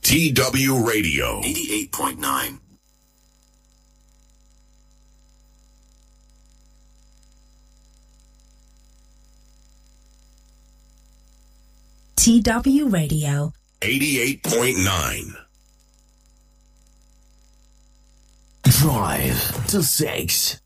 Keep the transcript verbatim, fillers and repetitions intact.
T W Radio. eighty-eight point nine. T W Radio. eighty-eight point nine. Drive to six.